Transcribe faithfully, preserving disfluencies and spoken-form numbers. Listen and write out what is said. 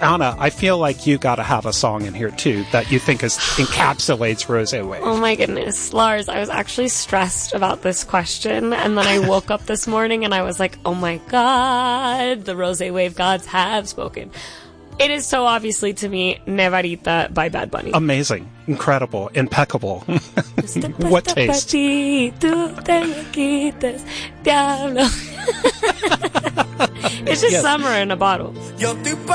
Anna, I feel like you got to have a song in here too that you think is encapsulates Rose Wave. Oh my goodness, Lars, I was actually stressed about this question, and then I woke up this morning and I was like, oh my god, the Rose Wave gods have spoken. It is so obviously to me Nevarita by Bad Bunny. Amazing, incredible, impeccable. What taste? It's just yes. Summer in a bottle.